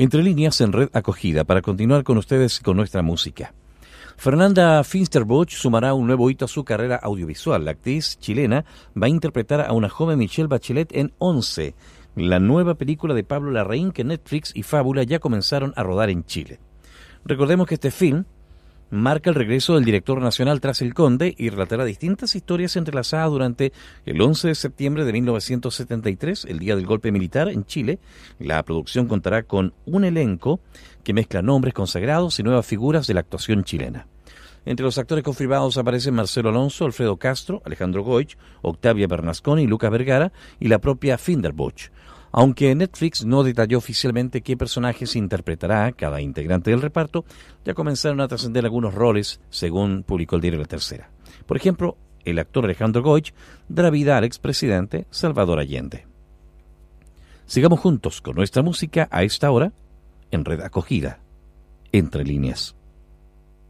Entre líneas en Red Acogida para continuar con ustedes con nuestra música. Fernanda Finsterbusch sumará un nuevo hito a su carrera audiovisual. La actriz chilena va a interpretar a una joven Michelle Bachelet en 11, la nueva película de Pablo Larraín que Netflix y Fábula ya comenzaron a rodar en Chile. Recordemos que este film marca el regreso del director nacional tras El Conde y relatará distintas historias entrelazadas durante el 11 de septiembre de 1973, el día del golpe militar en Chile. La producción contará con un elenco que mezcla nombres consagrados y nuevas figuras de la actuación chilena. Entre los actores confirmados aparecen Marcelo Alonso, Alfredo Castro, Alejandro Goich, Octavia Bernasconi, Lucas Vergara y la propia Finsterbusch. Aunque Netflix no detalló oficialmente qué personajes interpretará cada integrante del reparto, ya comenzaron a trascender algunos roles, según publicó el diario La Tercera. Por ejemplo, el actor Alejandro Goich dará vida al expresidente Salvador Allende. Sigamos juntos con nuestra música a esta hora en Red Acogida, Entre Líneas.